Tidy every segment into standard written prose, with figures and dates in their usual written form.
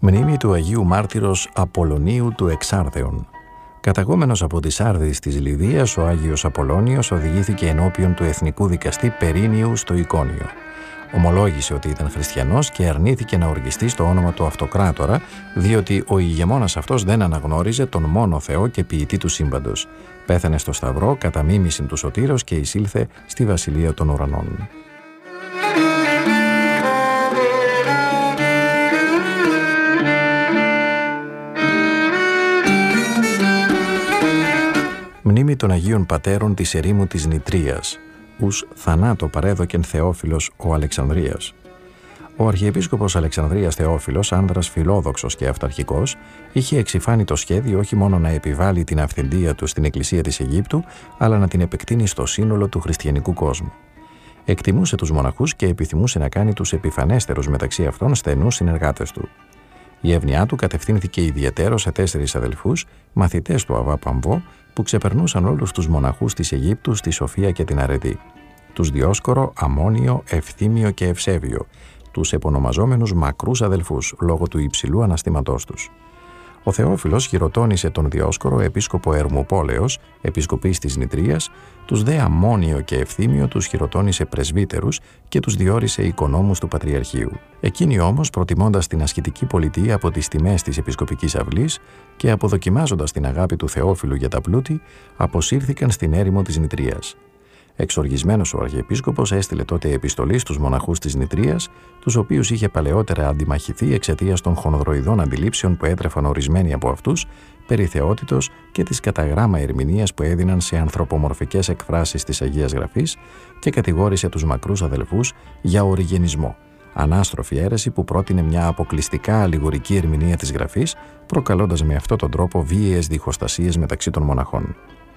Μνήμη του Αγίου Μάρτυρος Απολλωνίου του Εξάρδεων. Καταγόμενος από τις Άρδεις της Λιδίας, ο Άγιος Απολλώνιος οδηγήθηκε ενώπιον του εθνικού δικαστή Περίνιου στο Εικόνιο. Ομολόγησε ότι ήταν χριστιανός και αρνήθηκε να οργιστεί στο όνομα του Αυτοκράτορα, διότι ο ηγεμόνας αυτός δεν αναγνώριζε τον μόνο Θεό και ποιητή του σύμπαντος. Πέθανε στο Σταυρό κατά μίμησιν του Σωτήρος και εισήλθε στη Βασιλεία των Ουρανών. Μνήμη των Αγίων Πατέρων της ερήμου της Νητρίας, ους θανάτο παρέδοκεν Θεόφιλος ο Αλεξανδρίας. Ο Αρχιεπίσκοπος Αλεξανδρίας Θεόφιλος, άνδρας φιλόδοξος και αυταρχικός, είχε εξηφάνει το σχέδιο όχι μόνο να επιβάλλει την αυθεντία του στην Εκκλησία της Αιγύπτου, αλλά να την επεκτείνει στο σύνολο του χριστιανικού κόσμου. Εκτιμούσε τους μοναχούς και επιθυμούσε να κάνει τους επιφανέστερους μεταξύ αυτών στενούς συνεργάτες του. Η εύνοιά του κατευθύνθηκε ιδιαιτέρως σε 4 αδελφούς, μαθητές του Αββά Παμβό, που ξεπερνούσαν όλους τους μοναχούς της Αιγύπτου στη Σοφία και την Αρετή. Τους Διόσκορο, Αμμόνιο, Ευθύμιο και Ευσέβιο, τους επωνομαζόμενους μακρούς αδελφούς, λόγω του υψηλού αναστήματός τους. Ο Θεόφιλος χειροτώνησε τον Διόσκορο επίσκοπο Ερμουπόλεως, επισκοπής της Νητρίας, τους δε Αμμόνιο και Ευθύμιο τους χειροτώνησε πρεσβύτερους και τους διόρισε οικονόμους του Πατριαρχείου. Εκείνοι όμως, προτιμώντας την ασκητική πολιτεία από τις τιμές της επισκοπικής αυλής και αποδοκιμάζοντας την αγάπη του Θεόφιλου για τα πλούτη, αποσύρθηκαν στην έρημο της Νητρίας. Εξοργισμένος ο Αρχιεπίσκοπος έστειλε τότε επιστολή στους μοναχούς της Νητρίας, τους οποίους είχε παλαιότερα αντιμαχηθεί εξαιτίας των χονδροειδών αντιλήψεων που έτρεφαν ορισμένοι από αυτούς, περί θεότητος και της κατά γράμμα ερμηνείας που έδιναν σε ανθρωπομορφικές εκφράσεις της Αγίας Γραφής, και κατηγόρησε τους μακρούς αδελφούς για οριγενισμό, ανάστροφη αίρεση που πρότεινε μια αποκλειστικά αλληγορική ερμηνεία της Γραφής, προκαλώντας με αυτόν τον τρόπο βίαιες διχοστασίες μεταξύ των μοναχών.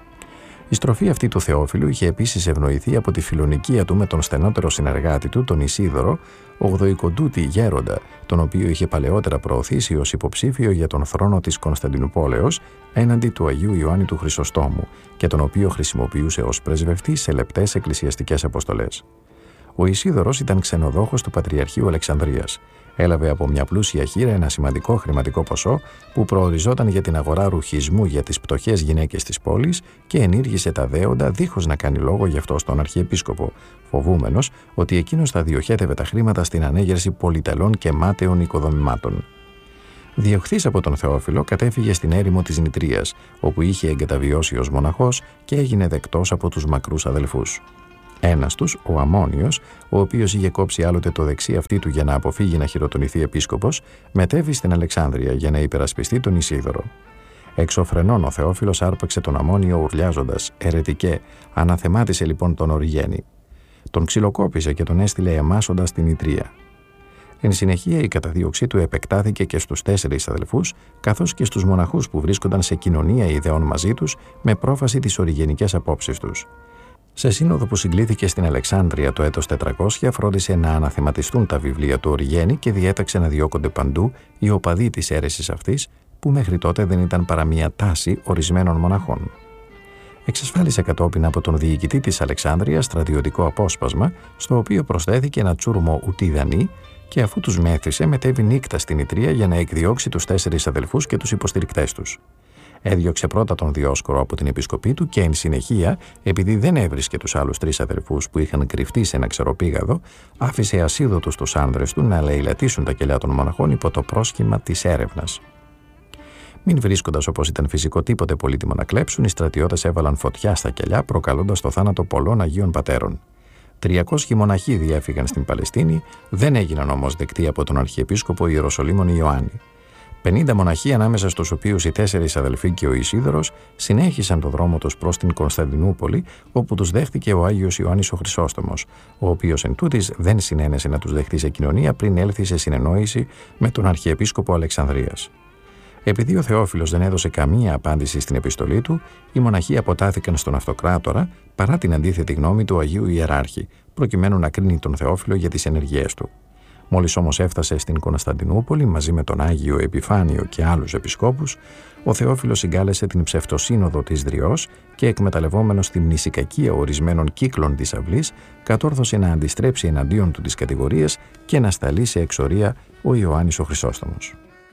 Η στροφή αυτή του Θεόφιλου είχε επίσης ευνοηθεί από τη φιλονικία του με τον στενότερο συνεργάτη του, τον Ισίδωρο, ογδοηκοντούτη γέροντα, τον οποίο είχε παλαιότερα προωθήσει ως υποψήφιο για τον θρόνο της Κωνσταντινουπόλεως έναντι του Αγίου Ιωάννη του Χρυσοστόμου και τον οποίο χρησιμοποιούσε ως πρεσβευτή σε λεπτές εκκλησιαστικές αποστολές. Ο Ισίδωρος ήταν ξενοδόχος του Πατριαρχείου Αλεξανδρίας. Έλαβε από μια πλούσια χείρα ένα σημαντικό χρηματικό ποσό που προοριζόταν για την αγορά ρουχισμού για τις πτωχές γυναίκες της πόλης και ενήργησε τα δέοντα δίχως να κάνει λόγο γι' αυτό στον Αρχιεπίσκοπο, φοβούμενος ότι εκείνος θα διοχέτευε τα χρήματα στην ανέγερση πολυτελών και μάταιων οικοδομημάτων. Διωχθής από τον Θεόφιλο, κατέφυγε στην έρημο της Νητρίας, όπου είχε εγκαταβιώσει ως μοναχός και έγινε δεκτός από τους μακρούς αδελφούς. Ένας τους, ο Αμμόνιος, ο οποίος είχε κόψει άλλοτε το δεξί αυτί του για να αποφύγει να χειροτονηθεί επίσκοπος, μετέβη στην Αλεξάνδρεια για να υπερασπιστεί τον Ισίδωρο. Εξωφρενών ο Θεόφιλος άρπαξε τον Αμμόνιο ουρλιάζοντας «Ερετικέ», αναθεμάτισε λοιπόν τον Οριγένη. Τον ξυλοκόπησε και τον έστειλε εμάσοντας στην Νητρία. Εν συνεχεία η καταδίωξή του επεκτάθηκε και στους 4 αδελφούς, καθώς και στους μοναχούς που βρίσκονταν σε κοινωνία ιδεών μαζί τους με πρόφαση τις οριγενικές απόψεις τους. Σε σύνοδο που συγκλήθηκε στην Αλεξάνδρεια το έτος 400, φρόντισε να αναθεματιστούν τα βιβλία του Οριγένη και διέταξε να διώκονται παντού οι οπαδοί της αίρεσης αυτής, που μέχρι τότε δεν ήταν παρά μια τάση ορισμένων μοναχών. Εξασφάλισε κατόπιν από τον διοικητή της Αλεξάνδρειας στρατιωτικό απόσπασμα, στο οποίο προσθέθηκε ένα τσούρμο ουτίδανη, και αφού τους μέθησε, μετέβη νύκτα στην Νητρία για να εκδιώξει τους 4 αδελφούς και τους υποστηρικτές τους. Έδιωξε πρώτα τον Διόσκορο από την επισκοπή του και εν συνεχεία, επειδή δεν έβρισκε τους άλλους 3 αδελφούς που είχαν κρυφτεί σε ένα ξεροπήγαδο, άφησε ασίδωτους τους άνδρες του να λαιλατίσουν τα κελιά των μοναχών υπό το πρόσχημα της έρευνας. Μην βρίσκοντας όπως ήταν φυσικό τίποτε πολύτιμο να κλέψουν, οι στρατιώτες έβαλαν φωτιά στα κελιά, προκαλώντας το θάνατο πολλών Αγίων Πατέρων. 300 μοναχοί διέφυγαν στην Παλαιστίνη, δεν έγιναν όμως δεκτοί από τον Αρχιεπίσκοπο Ιεροσολύμων Ιωάννη. 50 μοναχοί, ανάμεσα στους οποίους οι 4 αδελφοί και ο Ισίδωρος, συνέχισαν το δρόμο τους προς την Κωνσταντινούπολη, όπου τους δέχτηκε ο Άγιος Ιωάννης ο Χρυσόστομος, ο οποίος εν τούτης δεν συνένεσε να τους δεχτεί σε κοινωνία πριν έλθει σε συνεννόηση με τον Αρχιεπίσκοπο Αλεξανδρίας. Επειδή ο Θεόφιλος δεν έδωσε καμία απάντηση στην επιστολή του, οι μοναχοί αποτάθηκαν στον Αυτοκράτορα παρά την αντίθετη γνώμη του Αγίου Ιεράρχη, προκειμένου να κρίνει τον Θεόφιλο για τις ενεργειές του. Μόλις όμως έφτασε στην Κωνσταντινούπολη μαζί με τον Άγιο Επιφάνιο και άλλους επισκόπους, ο Θεόφιλος συγκάλεσε την ψευτοσύνοδο της Δριός και, εκμεταλλευόμενος τη μνησικακία ορισμένων κύκλων της αυλής, κατόρθωσε να αντιστρέψει εναντίον του τις κατηγορίες και να σταλεί σε εξορία ο Ιωάννης ο Χρυσόστομος.